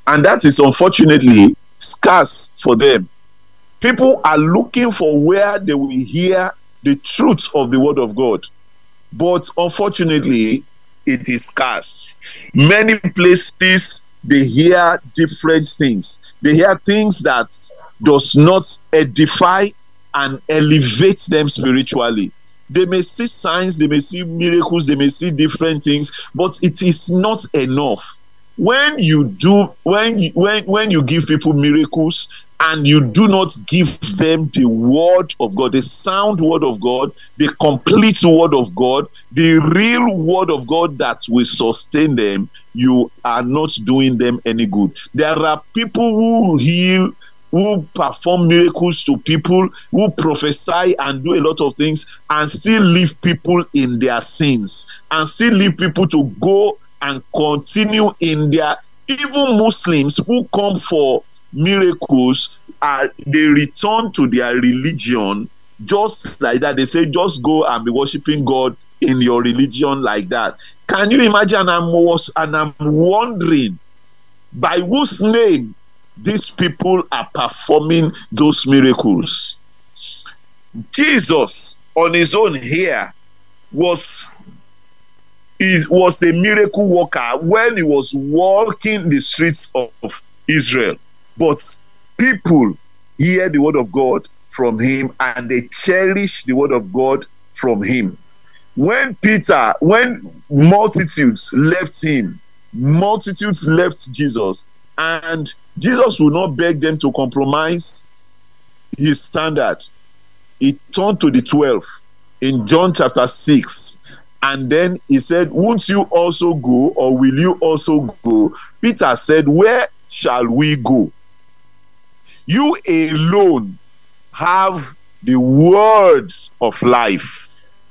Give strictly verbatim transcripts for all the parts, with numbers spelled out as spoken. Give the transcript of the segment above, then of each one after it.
And that is unfortunately scarce for them. People are looking for where they will hear the truth of the word of God. But unfortunately, it is scarce. Many places they hear different things. They hear things that does not edify and elevate them spiritually. They may see signs, they may see miracles, they may see different things, but it is not enough. When you do, when you, when when you give people miracles and you do not give them the word of God, the sound word of God, the complete word of God, the real word of God that will sustain them, you are not doing them any good. There are people who heal, who perform miracles to people, who prophesy and do a lot of things, and still leave people in their sins, and still leave people to go and continue in their, even Muslims who come for miracles, are they return to their religion just like that. They say, just go and be worshiping God in your religion like that. Can you imagine? I'm was and I'm wondering by whose name these people are performing those miracles. Jesus on his own here was is was a miracle worker when he was walking the streets of Israel. But people hear the word of God from him and they cherish the word of God from him. When Peter, when multitudes left him, multitudes left Jesus, and Jesus would not beg them to compromise his standard. He turned to the twelve in John chapter six. And then he said, won't you also go, or will you also go? Peter said, where shall we go? You alone have the words of life.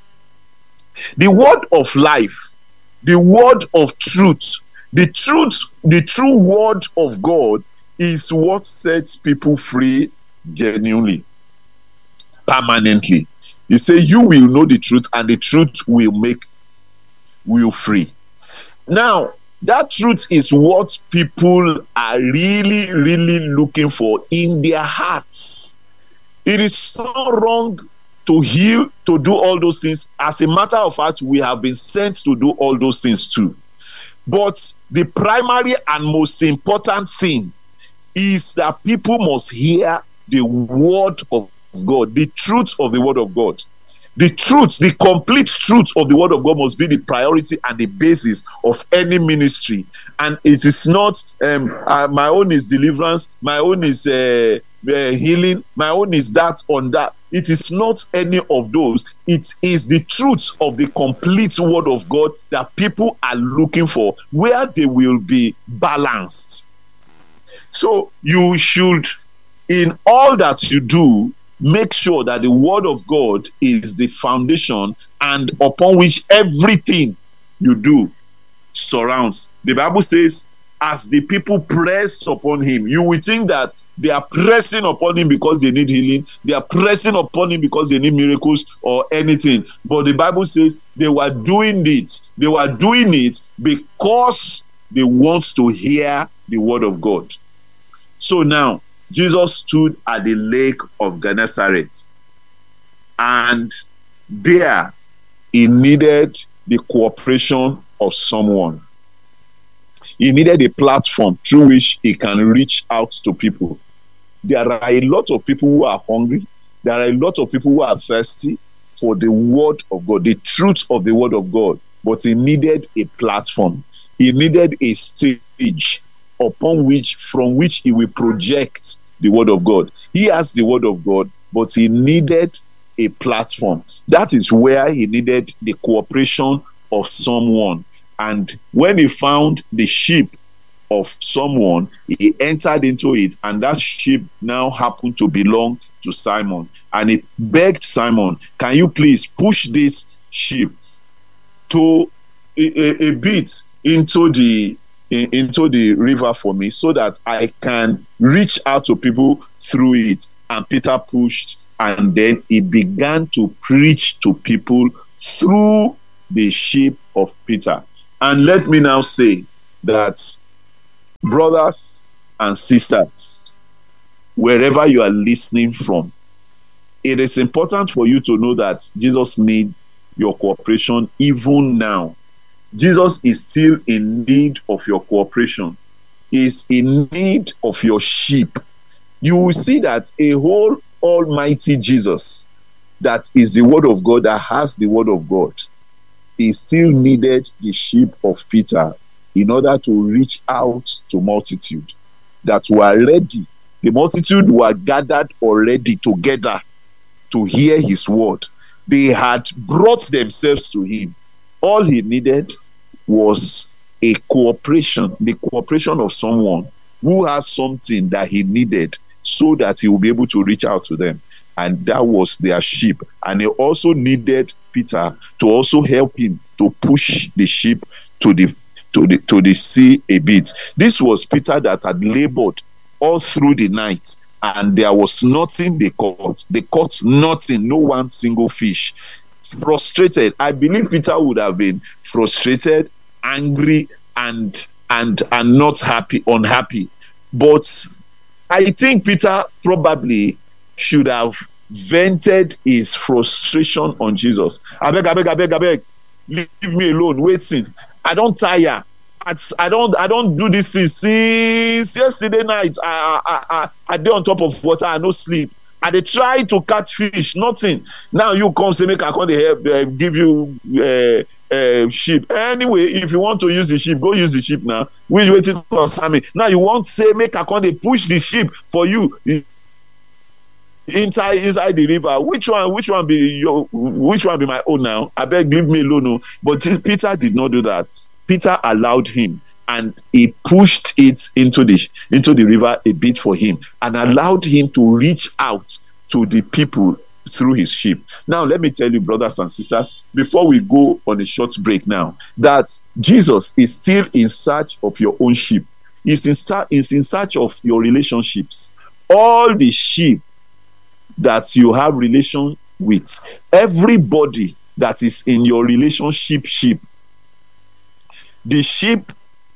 The word of life, the word of truth, the truth, the true word of God is what sets people free genuinely, permanently. He said, you will know the truth, and the truth will make you free. Now, that truth is what people are really, really looking for in their hearts. It is not wrong to heal, to do all those things. As a matter of fact, we have been sent to do all those things too. But the primary and most important thing is that people must hear the word of God, the truth of the word of God. The truth, the complete truth of the word of God must be the priority and the basis of any ministry. And it is not, um, uh, my own is deliverance, my own is uh, uh, healing, my own is that on that. It is not any of those. It is the truth of the complete word of God that people are looking for, where they will be balanced. So you should, in all that you do, make sure that the word of God is the foundation and upon which everything you do surrounds. The Bible says, as the people pressed upon him, you will think that they are pressing upon him because they need healing, they are pressing upon him because they need miracles or anything. But the Bible says they were doing it. They were doing it because they want to hear the word of God. So now, Jesus stood at the lake of Gennesaret, and there he needed the cooperation of someone. He needed a platform through which he can reach out to people. There are a lot of people who are hungry. There are a lot of people who are thirsty for the word of God, the truth of the word of God. But he needed a platform. He needed a stage upon which, from which he will project the word of God. He has the word of God, but he needed a platform. That is where he needed the cooperation of someone. And when he found the sheep of someone, he entered into it, and that sheep now happened to belong to Simon. And he begged Simon, can you please push this sheep to a, a, a bit into the into the river for me, so that I can reach out to people through it. And Peter pushed, and then he began to preach to people through the sheep of Peter. And let me now say that, brothers and sisters, wherever you are listening from, it is important for you to know that Jesus needs your cooperation even now. Jesus is still in need of your cooperation. He is in need of your sheep. You will see that a whole almighty Jesus, that is the word of God, that has the word of God, he still needed the sheep of Peter in order to reach out to multitude that were ready. The multitude were gathered already together to hear his word. They had brought themselves to him. All he needed was a cooperation, the cooperation of someone who has something that he needed so that he will be able to reach out to them. And that was their sheep. And he also needed Peter to also help him to push the sheep to the to the to the sea a bit. This was Peter that had labored all through the night, and there was nothing they caught. They caught nothing, no one single fish. Frustrated. I believe Peter would have been frustrated, angry, and and and not happy, unhappy. But I think Peter probably should have vented his frustration on Jesus. I beg, I beg, I beg, I beg, leave me alone, waiting. I don't tire. I don't I don't do this thing since yesterday night. I I I, I dey on top of water, I no sleep. I dey try to catch fish, nothing. Now you come say make I come dey help uh, give you uh, uh, sheep. Anyway, if you want to use the sheep, go use the sheep now. We waiting for Sammy. Now you want say make I come dey push the sheep for you inside inside the river. Which one which one be your which one be my own now? I beg, leave me alone. No. But Peter did not do that. Peter allowed him, and he pushed it into the into the river a bit for him, and allowed him to reach out to the people through his sheep. Now, let me tell you, brothers and sisters, before we go on a short break now, that Jesus is still in search of your own sheep. He's in, start, he's in search of your relationships. All the sheep that you have relation with, everybody that is in your relationship sheep, the sheep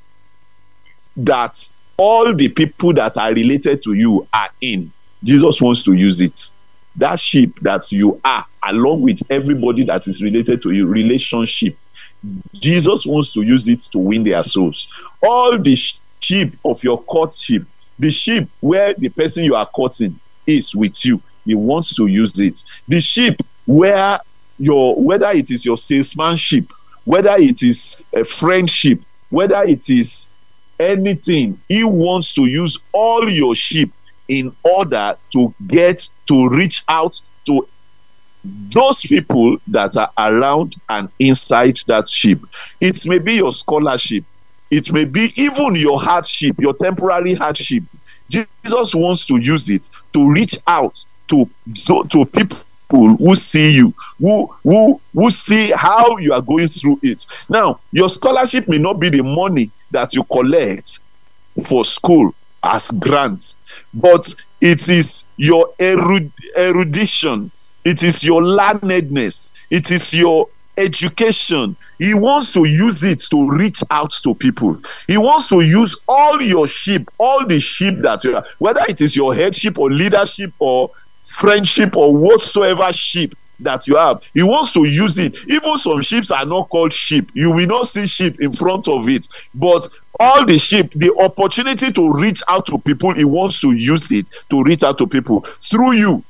that all the people that are related to you are in, Jesus wants to use it. That sheep that you are, along with everybody that is related to you, relationship, Jesus wants to use it to win their souls. All the sheep of your courtship, the sheep where the person you are courting is with you, he wants to use it. The sheep where your, whether it is your salesmanship, whether it is a friendship, whether it is anything, he wants to use all your sheep in order to get to reach out to those people that are around and inside that sheep. It may be your scholarship. It may be even your hardship, your temporary hardship. Jesus wants to use it to reach out to, to, to people who see you, who who who see how you are going through it. Now, your scholarship may not be the money that you collect for school as grants, but it is your erud- erudition, it is your learnedness, it is your education. He wants to use it to reach out to people. He wants to use all your sheep, all the sheep that you are, whether it is your headship or leadership or friendship or whatsoever sheep that you have. He wants to use it. Even some sheep are not called sheep. You will not see sheep in front of it. But all the sheep, the opportunity to reach out to people, he wants to use it to reach out to people through you.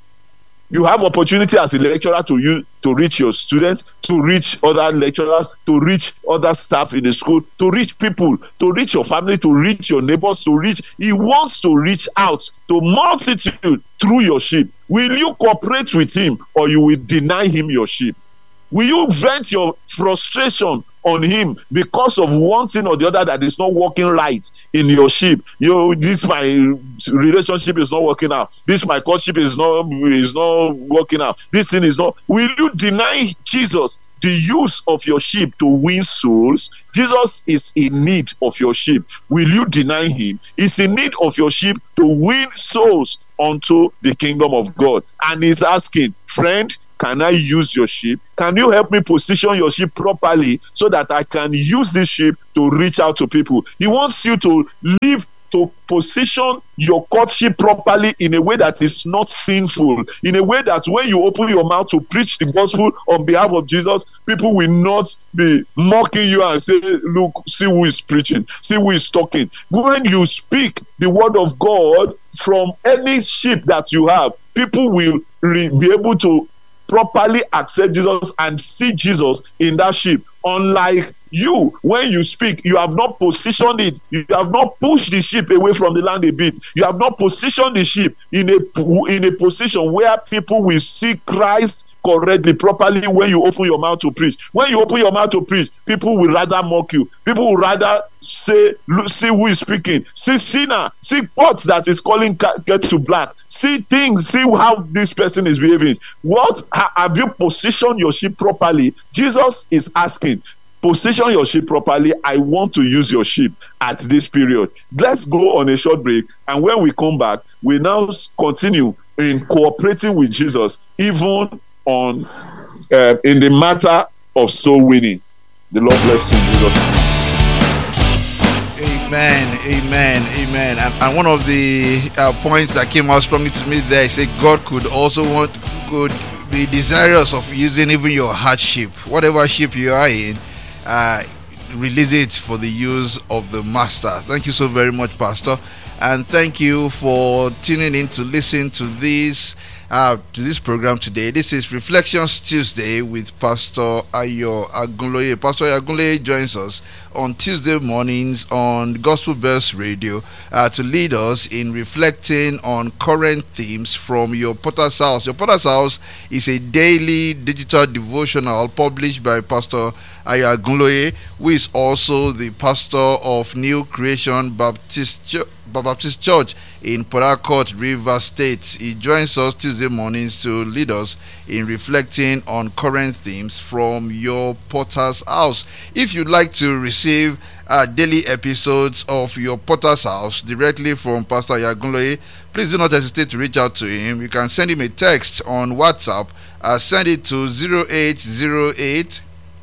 You have opportunity as a lecturer to you to reach your students, to reach other lecturers, to reach other staff in the school, to reach people, to reach your family, to reach your neighbors, to reach. He wants to reach out to multitude through your sheep. Will you cooperate with him, or you will deny him your sheep? Will you vent your frustration on him because of one thing or the other that is not working right in your sheep? You know, this my relationship is not working out. This my courtship is not is not working out. This thing is not. Will you deny Jesus the use of your sheep to win souls? Jesus is in need of your sheep. Will you deny him? He's in need of your sheep to win souls unto the kingdom of God. And he's asking, friend, can I use your sheep? Can you help me position your sheep properly so that I can use this sheep to reach out to people? He wants you to leave to position your courtship properly in a way that is not sinful, in a way that when you open your mouth to preach the gospel on behalf of Jesus, people will not be mocking you and say, look, see who is preaching, see who is talking. When you speak the word of God from any sheep that you have, people will re- be able to properly accept Jesus and see Jesus in that sheep. Unlike you, when you speak, you have not positioned it, you have not pushed the sheep away from the land a bit, you have not positioned the sheep in a in a position where people will see Christ correctly, properly. When you open your mouth to preach, when you open your mouth to preach, people will rather mock you, people will rather say, look, see who is speaking, see sinner, see pots that is calling get to black, see things, see how this person is behaving. What have you positioned your sheep properly? Jesus is asking, position your sheep properly. I want to use your sheep at this period. Let's go on a short break, and when we come back, we now continue in cooperating with Jesus, even on uh, in the matter of soul winning. The Lord bless you, Jesus. Amen, amen, amen. And, and one of the uh, points that came out strongly to me there is that God could also want could be desirous of using even your hardship, whatever ship you are in. Uh, release it for the use of the master. Thank you so very much, Pastor, and thank you for tuning in to listen to this uh, to this program today. This is Reflections Tuesday with Pastor Ayo Agunloye. Pastor Ayo Agunloye joins us on Tuesday mornings on Gospel Bells Radio uh, to lead us in reflecting on current themes from your Potter's House. Your Potter's House is a daily digital devotional published by Pastor Ayo Agunloye, who is also the pastor of New Creation Baptist Church, Baptist Church in Port Harcourt, Rivers State. He joins us Tuesday mornings to lead us in reflecting on current themes from your Potter's House. If you'd like to receive uh, daily episodes of your Potter's House directly from Pastor Ayo Agunloye, please do not hesitate to reach out to him. You can send him a text on WhatsApp. Uh, send it to zero eight zero eight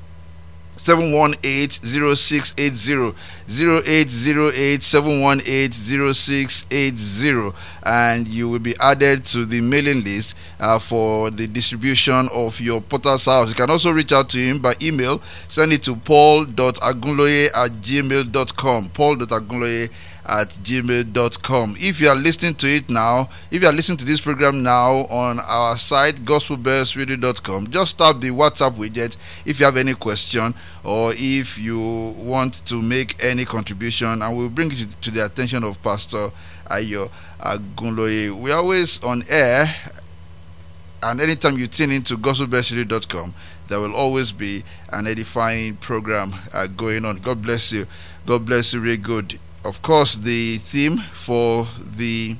seven one eight zero six eight zero, zero eight zero eight seven one eight zero six eight zero, and you will be added to the mailing list uh, for the distribution of your Potter's House. You can also reach out to him by email. Send it to paul dot agunloye at gmail dot com, paul dot agunloye at gmail dot com. If you are listening to it now, if you are listening to this program now on our site gospel bells radio dot com, just tap the WhatsApp widget if you have any question or if you want to make any contribution, and we'll bring it to the attention of Pastor Ayo Agunloye. We're always on air, and anytime you tune into gospel bells radio dot com, there will always be an edifying program uh, going on. God bless you. God bless you, really good. Of course, the theme for the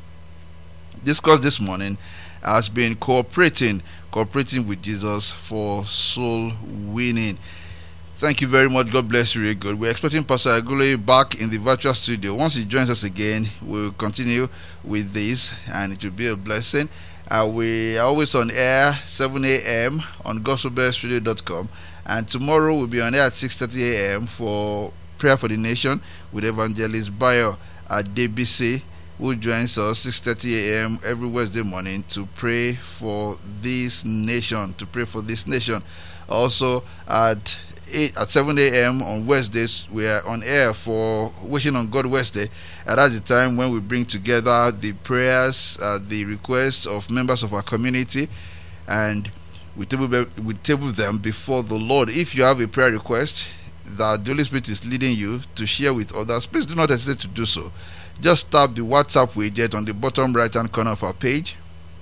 discourse this morning has been cooperating, cooperating with Jesus for soul winning. Thank you very much. God bless you, really good. We're expecting Pastor Agunloye back in the virtual studio. Once he joins us again, we'll continue with this, and it will be a blessing. Uh, we are always on air seven a.m. on gospel bells radio dot com, and tomorrow we'll be on air at six thirty a.m. for Prayer for the Nation with Evangelist Bayo at D B C, who joins us six thirty a.m. every Wednesday morning to pray for this nation, to pray for this nation. Also at eight at seven a.m. on Wednesdays, we are on air for Wishing on God Wednesday, and that's the time when we bring together the prayers, uh, the requests of members of our community, and we table, we table them before the Lord. If you have a prayer request that the Holy Spirit is leading you to share with others, please do not hesitate to do so. Just tap the WhatsApp widget on the bottom right hand corner of our page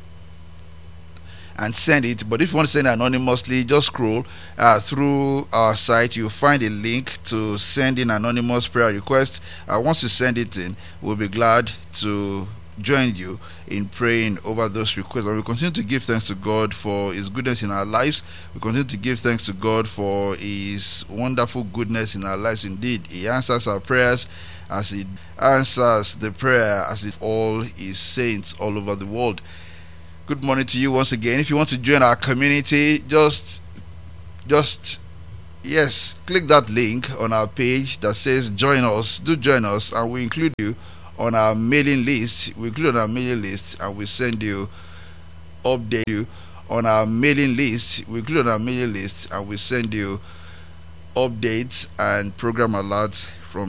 and send it. But if you want to send it anonymously, just scroll uh, through our site. You'll find a link to send in anonymous prayer request. Uh, once you send it in, we'll be glad to join you in praying over those requests. And we continue to give thanks to God for His goodness in our lives. We continue to give thanks to God for His wonderful goodness in our lives. Indeed, He answers our prayers as He answers the prayer as if all His saints all over the world. Good morning to you once again. If you want to join our community, just just yes, click that link on our page that says join us. Do join us, and we include you on our mailing list. We include on our mailing list, and we send you update you on our mailing list. We include on our mailing list, and we send you updates and program alerts from